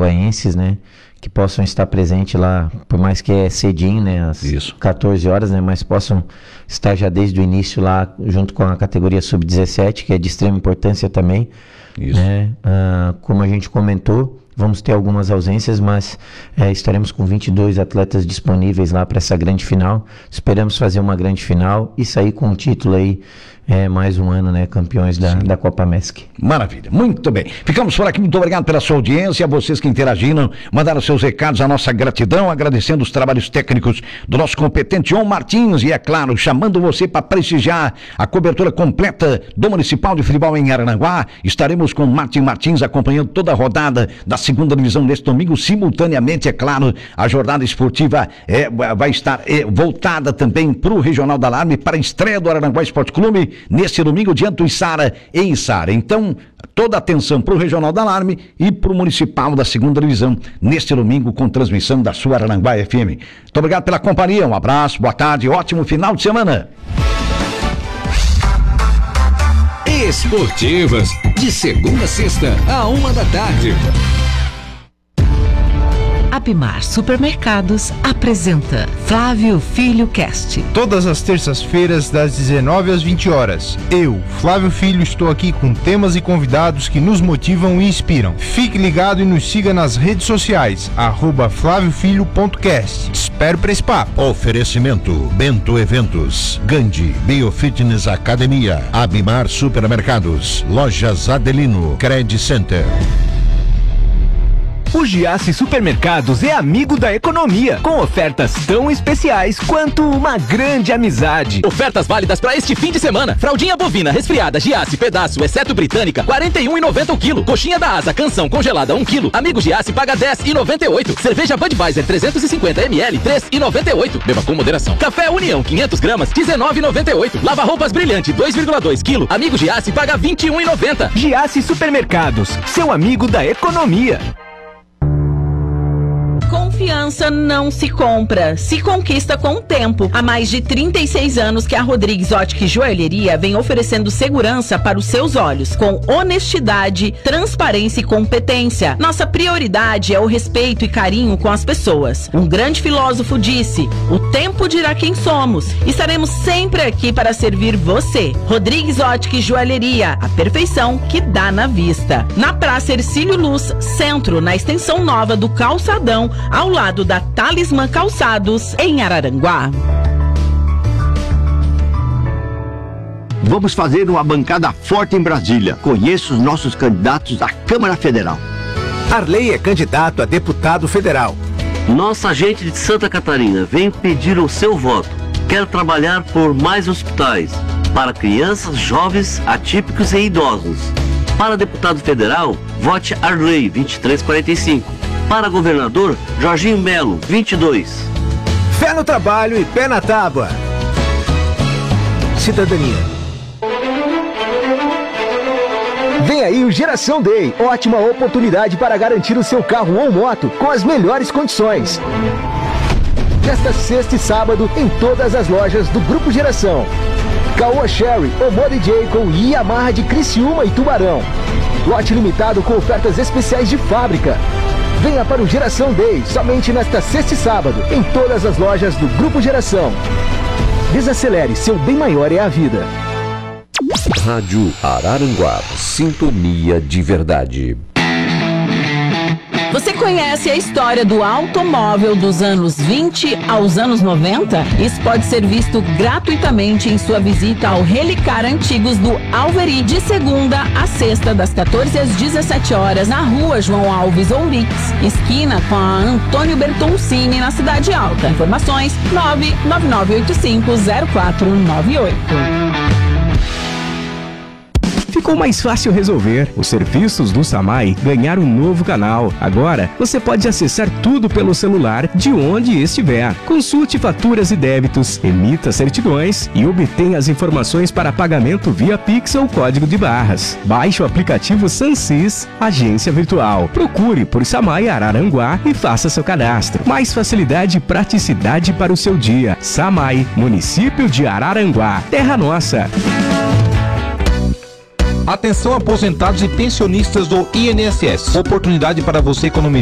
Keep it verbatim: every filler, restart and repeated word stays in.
araranguaenses, né? Que possam estar presentes lá, por mais que é cedinho, né? Às Isso. quatorze horas, né? Mas possam estar já desde o início lá, junto com a categoria sub dezessete, que é de extrema importância também. Isso. Né? Ah, como a gente comentou, vamos ter algumas ausências, mas é, estaremos com vinte e dois atletas disponíveis lá para essa grande final. Esperamos fazer uma grande final e sair com o título aí, é, mais um ano, né? Campeões da, da Copa MESC. Maravilha, muito bem. Ficamos por aqui, muito obrigado pela sua audiência, a vocês que interagiram, mandaram seus recados, a nossa gratidão, agradecendo os trabalhos técnicos do nosso competente João Martins e, é claro, chamando você para prestigiar a cobertura completa do Municipal de Futebol em Araranguá. Estaremos com Martin Martins acompanhando toda a rodada da segunda divisão neste domingo, simultaneamente, é claro, a jornada esportiva é, vai estar é, voltada também para o Regional da Alarme, para a estreia do Araranguá Esporte Clube, neste domingo, diante do Içara, em Içara. Então, toda a atenção para o Regional da Alarme e para o Municipal da segunda divisão, neste domingo, com transmissão da sua Araranguá F M. Muito obrigado pela companhia, um abraço, boa tarde, ótimo final de semana. Esportivas, de segunda a sexta, a uma da tarde. Abimar Supermercados apresenta Flávio Filho Cast. Todas as terças-feiras, das dezenove às vinte horas. Eu, Flávio Filho, estou aqui com temas e convidados que nos motivam e inspiram. Fique ligado e nos siga nas redes sociais, arroba flávio filho ponto cast. Espero para esse papo. Oferecimento, Bento Eventos, Gandhi, Biofitness Academia, Abimar Supermercados, Lojas Adelino, Credit Center. O Giasse Supermercados é amigo da economia, com ofertas tão especiais quanto uma grande amizade. Ofertas válidas para este fim de semana. Fraldinha bovina resfriada Giasse pedaço, exceto britânica, quarenta e um reais e noventa centavos o quilo. Coxinha da Asa Canção congelada um quilo. Amigo Giasse paga dez reais e noventa e oito centavos. Cerveja Budweiser trezentos e cinquenta mililitros, três reais e noventa e oito centavos. Beba com moderação. Café União quinhentas gramas, dezenove reais e noventa e oito centavos. Lava roupas Brilhante dois vírgula dois quilos. Amigo Giasse paga vinte e um reais e noventa centavos. Giasse Supermercados, seu amigo da economia. Confiança não se compra, se conquista com o tempo. Há mais de trinta e seis anos que a Rodrigues Ótica e Joalheria vem oferecendo segurança para os seus olhos, com honestidade, transparência e competência. Nossa prioridade é o respeito e carinho com as pessoas. Um grande filósofo disse: o tempo dirá quem somos. Estaremos sempre aqui para servir você. Rodrigues Ótica e Joalheria, a perfeição que dá na vista. Na Praça Hercílio Luz, centro, na extensão nova do Calçadão, ao lado da Talismã Calçados, em Araranguá. Vamos fazer uma bancada forte em Brasília. Conheça os nossos candidatos à Câmara Federal. Arley é candidato a deputado federal. Nossa gente de Santa Catarina vem pedir o seu voto. Quer trabalhar por mais hospitais para crianças, jovens, atípicos e idosos. Para deputado federal, vote Arley vinte e três quarenta e cinco. Para governador, Jorginho Melo, vinte e dois. Fé no trabalho e pé na tábua. Cidadania. Vem aí o Geração Day, ótima oportunidade para garantir o seu carro ou moto com as melhores condições. Nesta sexta e sábado, em todas as lojas do Grupo Geração. Caoa Sherry, Omori J com Yamaha de Criciúma e Tubarão. Lote limitado com ofertas especiais de fábrica. Venha para o Geração Day, somente nesta sexta e sábado, em todas as lojas do Grupo Geração. Desacelere, seu bem maior é a vida. Rádio Araranguá, sintonia de verdade. Você conhece a história do automóvel dos anos vinte aos anos noventa? Isso pode ser visto gratuitamente em sua visita ao Relicar Antigos do Alveri, de segunda a sexta, das quatorze às dezessete horas, na rua João Alves Ourix, esquina com a Antônio Bertoncini, na Cidade Alta. Informações nove nove nove oito cinco zero quatro nove oito. Ficou mais fácil resolver. Os serviços do Samai ganharam um novo canal. Agora, você pode acessar tudo pelo celular de onde estiver. Consulte faturas e débitos, emita certidões e obtenha as informações para pagamento via Pix ou código de barras. Baixe o aplicativo Sansis, agência virtual. Procure por Samai Araranguá e faça seu cadastro. Mais facilidade e praticidade para o seu dia. Samai, município de Araranguá, terra nossa. Atenção, aposentados e pensionistas do I N S S. Oportunidade para você economizar